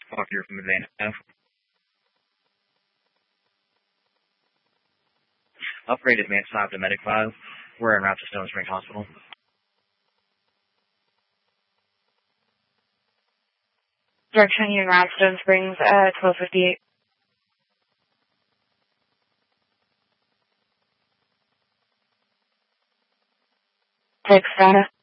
Walker from Atlanta. Upgrade advanced 5 to medic 5. We're en route to Stone Spring Hospital. Direction Union Route, Stone Springs, 1258. Take data.